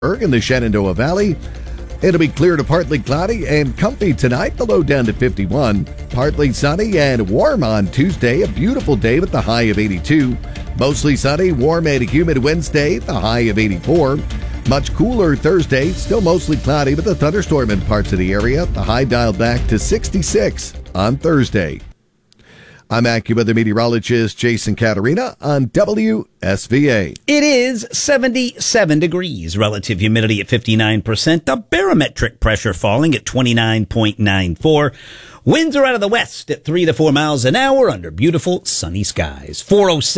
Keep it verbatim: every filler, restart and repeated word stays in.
in the Shenandoah Valley. It'll be clear to partly cloudy and comfy tonight, the low down to fifty-one. Partly sunny and warm on Tuesday, a beautiful day with the high of eighty-two. Mostly sunny, warm and humid Wednesday, the high of eighty-four. Much cooler Thursday, still mostly cloudy with a thunderstorm in parts of the area. The high dialed back to sixty-six on Thursday. I'm AccuWeather meteorologist Jason Caterina on W S V A. It is seventy-seven degrees. Relative humidity at fifty-nine percent. The barometric pressure falling at twenty-nine point nine four. Winds are out of the west at three to four miles an hour under beautiful sunny skies. four oh seven